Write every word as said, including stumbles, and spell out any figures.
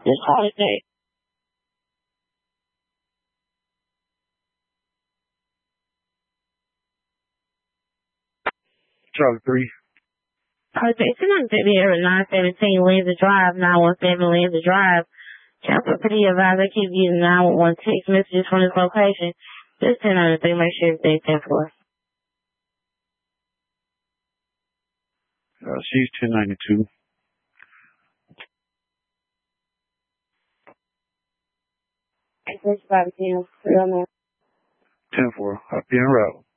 Just call it that. Charlie three. Okay, it's not to be every nine seventeen Lindsay Drive, nine one seven Lindsay Drive. Chapter for the advisor, I keep using nine one one text messages from this location. Just ten out of three, make sure everything's ten four. Uh, she's ten ninety-two. It's five ten, real man. ten four. I'll be en route.